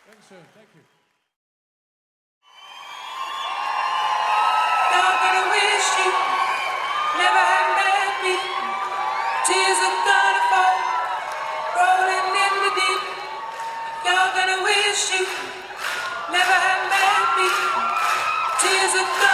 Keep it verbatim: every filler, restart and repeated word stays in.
Thanks, sir. Thank you. You're gonna wish you never had met me. Tears are gonna fall, rolling in the deep. You're gonna wish you never had met me. Tears are gonna